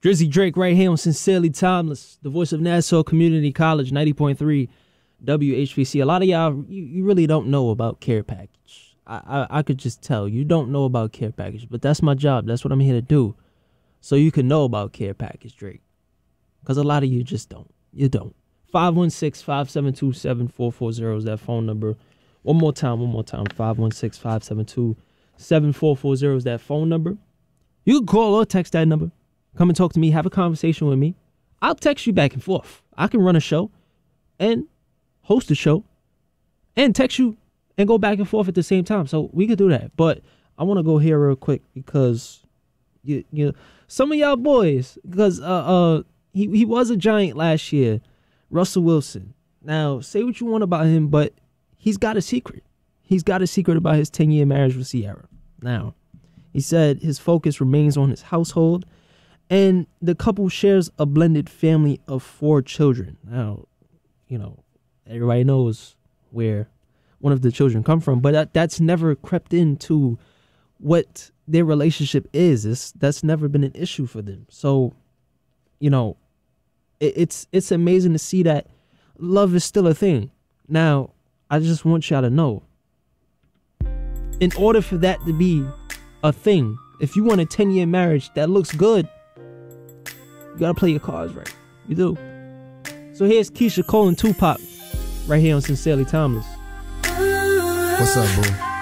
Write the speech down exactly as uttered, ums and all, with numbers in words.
Drizzy Drake right here on Sincerely Timeless, the voice of Nassau Community College, ninety point three W H P C. A lot of y'all, you, you really don't know about Care Package. I, I I could just tell you don't know about Care Package, but that's my job. That's what I'm here to do. So you can know about Care Package, Drake. Because a lot of you just don't. You don't. five one six, five seven two, seven four four zero is that phone number. One more time, one more time. five one six, five seven two, seven four four zero is that phone number. You can call or text that number. Come and talk to me. Have a conversation with me. I'll text you back and forth. I can run a show and host a show and text you and go back and forth at the same time. So we could do that. But I want to go here real quick because you, you, some of y'all boys, because uh, uh, he, he was a Giant last year, Russell Wilson. Now, say what you want about him, but he's got a secret. He's got a secret about his ten-year marriage with Ciara. Now, he said his focus remains on his household, and the couple shares a blended family of four children. Now, you know, everybody knows where one of the children come from, but that, that's never crept into what their relationship is. It's, that's never been an issue for them. So, you know, it, it's it's amazing to see that love is still a thing. Now, I just want y'all to know, in order for that to be a thing, if you want a ten-year marriage that looks good, you gotta play your cards right. You do. So here's Keisha Cole and Tupac right here on Sincerely Timeless. What's up, boo?